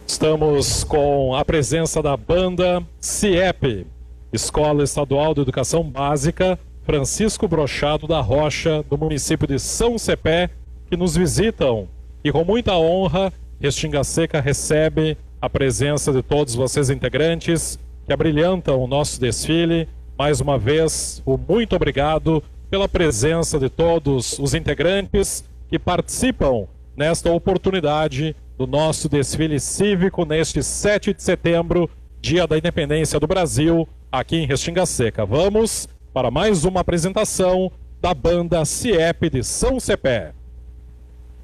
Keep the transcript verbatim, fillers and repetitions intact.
Estamos com a presença da banda CIEP, Escola Estadual de Educação Básica Francisco Brochado da Rocha, do município de São Cepé, que nos visitam. E com muita honra, Restinga Seca recebe a presença de todos vocês integrantes que abrilhantam o nosso desfile. Mais uma vez, o muito obrigado pela presença de todos os integrantes que participam nesta oportunidade do nosso desfile cívico neste sete de setembro, Dia da Independência do Brasil, aqui em Restinga Seca. Vamos para mais uma apresentação da banda CIEP de São Cepé.